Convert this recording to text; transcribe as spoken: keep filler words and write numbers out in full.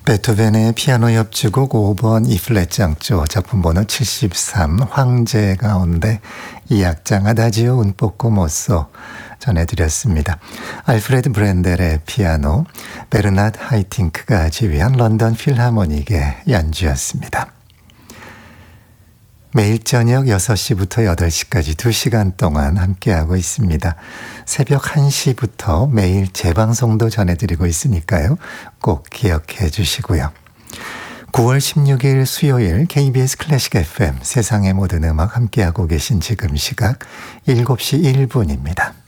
베토벤의 피아노 협주곡 오 번 E플랫 장조 작품번호 칠십삼 황제 가운데 이 악장 아다지오 운포코 모소 전해드렸습니다. 알프레드 브렌델의 피아노, 베르나드 하이팅크가 지휘한 런던 필하모닉의 연주였습니다. 매일 저녁 여섯 시부터 여덟 시까지 두 시간 동안 함께하고 있습니다. 새벽 한 시부터 매일 재방송도 전해드리고 있으니까요. 꼭 기억해 주시고요. 구월 십육일 수요일 케이비에스 클래식 에프엠 세상의 모든 음악 함께하고 계신 지금 시각 일곱 시 일 분입니다.